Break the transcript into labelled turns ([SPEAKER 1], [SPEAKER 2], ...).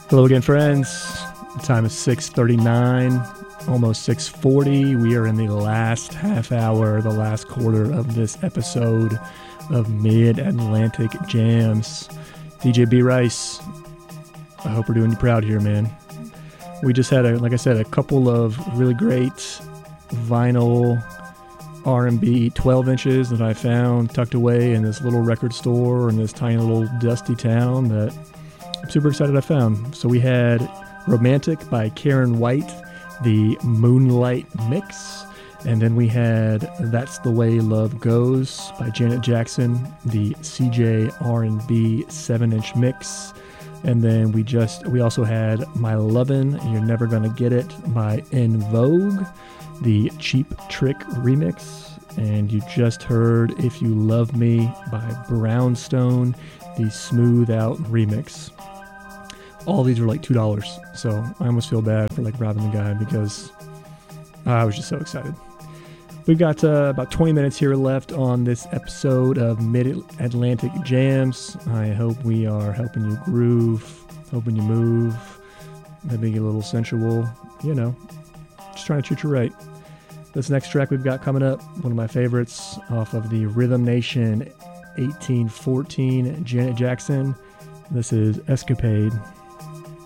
[SPEAKER 1] Hello again, friends. The time is 6:39, almost 6:40. We are in the last half hour, the last quarter of this episode of Mid-Atlantic Jams. DJ B. Rice, I hope we're doing you proud here, man. We just had, a couple of really great vinyl R&B 12 inches that I found tucked away in this little record store in this tiny little dusty town that I'm super excited I found. So we had Romantic by Karen White, the Moonlight Mix. And then we had That's the Way Love Goes by Janet Jackson, the CJ R&B 7-inch mix. And then we also had My Lovin' You're Never Gonna Get It by En Vogue, the Cheap Trick remix. And you just heard If You Love Me by Brownstone, the Smooth Out remix. All these were like $2, so I almost feel bad for robbing the guy because I was just so excited. We've got about 20 minutes here left on this episode of Mid-Atlantic Jams. I hope we are helping you groove, helping you move, maybe get a little sensual, just trying to treat you right. This next track we've got coming up, one of my favorites off of the Rhythm Nation 1814 Janet Jackson. This is Escapade.